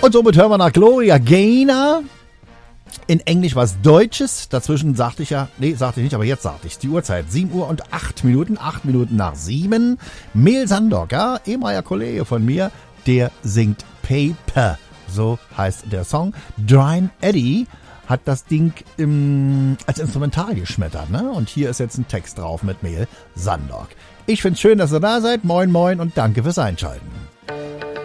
Und somit hören wir nach Gloria Gaynor. In Englisch was Deutsches. Dazwischen sagte ich ja, nee, sagte ich nicht, aber jetzt sagte ich die Uhrzeit. 7 Uhr und 8 Minuten, 8 Minuten nach 7. Mehl Sandok, ja, ehemaliger Kollege von mir, der singt Paper. So heißt der Song. Drying Eddie hat das Ding als Instrumental geschmettert, ne? Und hier ist jetzt ein Text drauf mit Mehl Sandok. Ich find's schön, dass ihr da seid. Moin, moin und danke fürs Einschalten.